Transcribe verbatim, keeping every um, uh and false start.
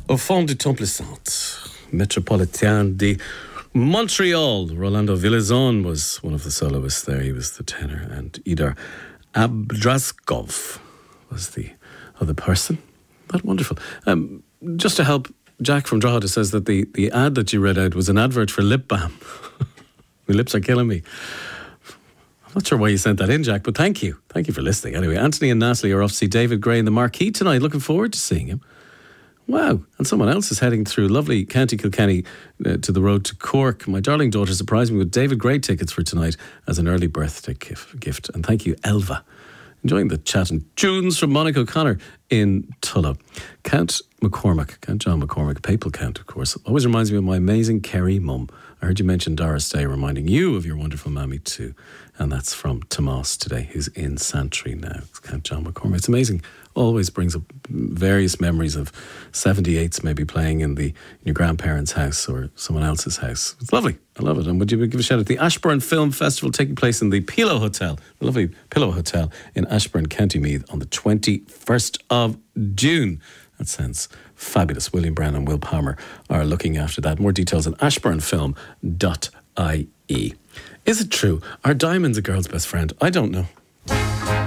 Au fond du Temple Saint, Metropolitain de Montreal. Rolando Villazon was one of the soloists there. He was the tenor. And Idar Abdraskov was the other person. That wonderful. Um, just to help, Jack from Drogheda says that the, the ad that you read out was an advert for lip balm. My lips are killing me. I'm not sure why you sent that in, Jack, but thank you. Thank you for listening. Anyway, Anthony and Natalie are off to see David Gray in the Marquee tonight. Looking forward to seeing him. Wow. And someone else is heading through lovely County Kilkenny uh, to the road to Cork. My darling daughter surprised me with David Gray tickets for tonight as an early birthday gift. And thank you, Elva. Enjoying the chat and tunes from Monica O'Connor in Tullow. Count McCormack, Count John McCormack, papal count, of course, always reminds me of my amazing Kerry mum. I heard you mention Doris Day, reminding you of your wonderful mammy too. And that's from Tomas today, who's in Santry now. It's Count John McCormack. It's amazing. Always brings up various memories of seventy-eights maybe playing in the in your grandparents' house or someone else's house. It's lovely. I love it. And would you give a shout out to the Ashburn Film Festival taking place in the Pillow Hotel, the lovely Pillow Hotel in Ashburn, County Meath on the twenty-first of June. That sounds fabulous. William Brown and Will Palmer are looking after that. More details on ashburn film dot I E. Is it true? Are diamonds a girl's best friend? I don't know.